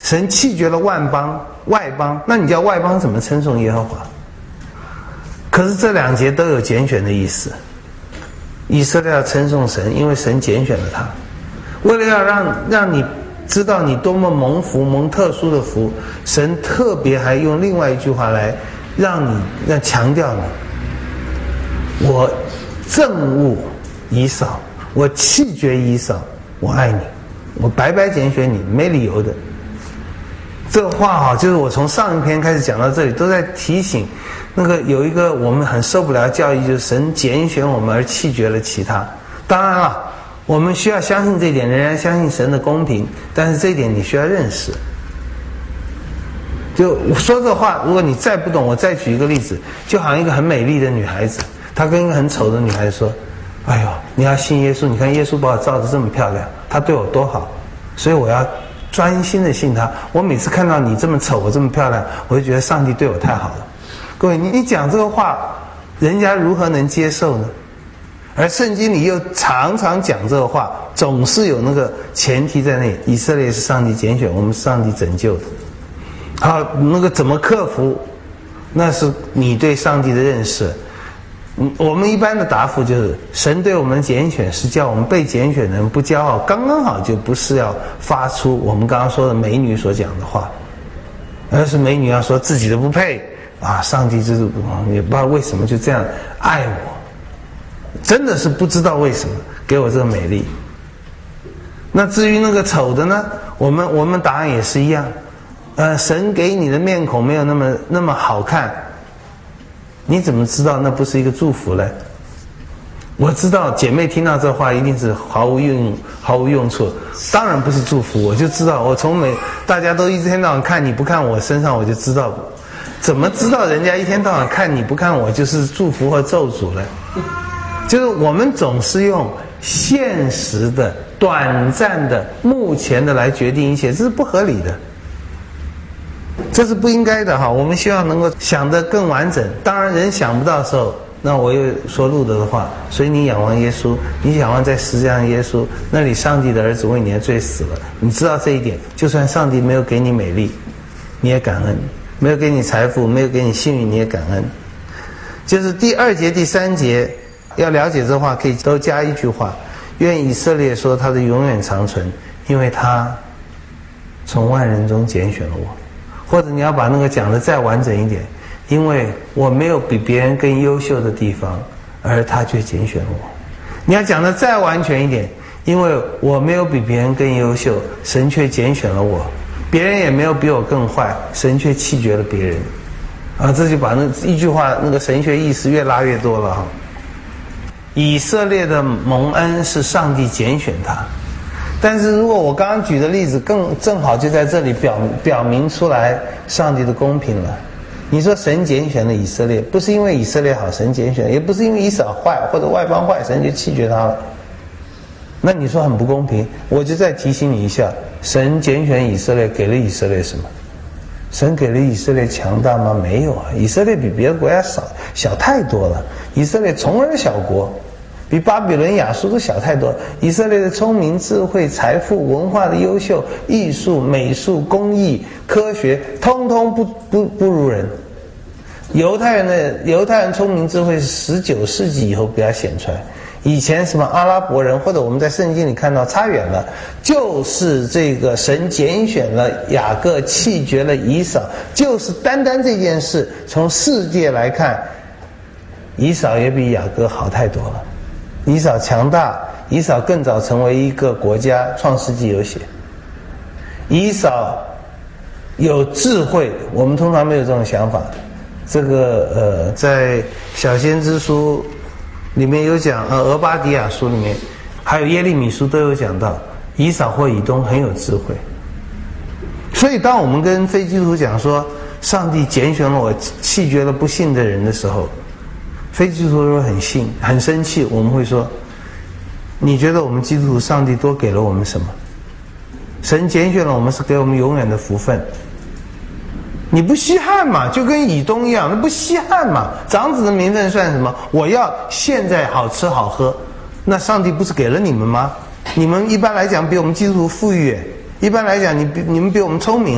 神弃绝了外邦，那你叫外邦怎么称颂耶和华？可是这两节都有拣选的意思。以色列要称颂神，因为神拣选了他，为了要让你知道你多么蒙福，蒙特殊的福，神特别还用另外一句话来让强调你：我憎恶以扫，我弃绝以扫，我爱你，我白白拣选你，没理由的。这个话就是我从上一篇开始讲到这里，都在提醒有一个我们很受不了的教义，就是神拣选我们而弃绝了其他。当然了，我们需要相信这一点，仍然相信神的公平，但是这一点你需要认识。就我说这话，如果你再不懂，我再举一个例子，就好像一个很美丽的女孩子，她跟一个很丑的女孩子说：哎呦，你要信耶稣，你看耶稣把我照得这么漂亮，他对我多好，所以我要专心的信他。我每次看到你这么丑，我这么漂亮，我就觉得上帝对我太好了。各位，你讲这个话，人家如何能接受呢？而圣经里又常常讲这个话，总是有那个前提在内：以色列是上帝拣选，我们是上帝拯救的。好，怎么克服？那是你对上帝的认识。我们一般的答复就是：神对我们拣选是叫我们被拣选的人不骄傲，刚刚好就不是要发出我们刚刚说的美女所讲的话，而是美女要说自己的不配啊！上帝就是也不知道为什么就这样爱我，真的是不知道为什么给我这个美丽。那至于那个丑的呢？我们答案也是一样。神给你的面孔没有那么好看，你怎么知道那不是一个祝福呢？我知道姐妹听到这话一定是毫无用处，当然不是祝福。我就知道，我从大家都一天到晚看你不看我身上，我就知道，怎么知道人家一天到晚看你不看我就是祝福或咒诅呢？就是我们总是用现实的、短暂的、目前的来决定一切，这是不合理的，这是不应该的哈。我们希望能够想得更完整。当然人想不到的时候，那我又说路德的话，所以你仰望耶稣，你仰望在十字架上耶稣，那里上帝的儿子为你的罪死了。你知道这一点，就算上帝没有给你美丽，你也感恩；没有给你财富，没有给你幸运，你也感恩。就是第2节、第3节要了解这话，可以都加一句话：愿以色列说他的永远长存，因为他从万人中拣选了我。或者你要把那个讲得再完整一点，因为我没有比别人更优秀的地方，而他却拣选了我。你要讲得再完全一点，因为我没有比别人更优秀，神却拣选了我。别人也没有比我更坏，神却弃绝了别人。这就把那一句话那个神学意思越拉越多了哈。以色列的蒙恩是上帝拣选他。但是如果我刚刚举的例子正好就在这里表明出来上帝的公平了。你说神拣选了以色列，不是因为以色列好神拣选，也不是因为以扫坏或者外邦坏神就弃绝他了，那你说很不公平。我就再提醒你一下，神拣选以色列给了以色列什么？神给了以色列强大吗？没有啊，以色列比别的国家小太多了。以色列从而小国，比巴比伦、亚述都小太多。以色列的聪明、智慧、财富、文化的优秀、艺术、美术、工艺、科学，通通不如人。犹太人聪明智慧是19世纪以后比较显出来。以前什么阿拉伯人，或者我们在圣经里看到差远了，就是这个神拣选了雅各，弃绝了以扫，就是单这件事，从世界来看，以扫也比雅各好太多了。以扫强大，以扫更早成为一个国家，创世纪有写。以扫有智慧，我们通常没有这种想法。这个在小先知书里面有讲，俄巴底亚书里面，还有耶利米书都有讲到，以扫或以东很有智慧。所以当我们跟非基督徒讲说上帝拣选了我，弃绝了不信的人的时候，非基督徒说很生气，我们会说，你觉得我们基督徒上帝多给了我们什么？神拣选了我们是给我们永远的福分，你不稀罕嘛？就跟以东一样，那不稀罕嘛？长子的名分算什么？我要现在好吃好喝，那上帝不是给了你们吗？你们一般来讲比我们基督徒富裕，一般来讲你们比我们聪明。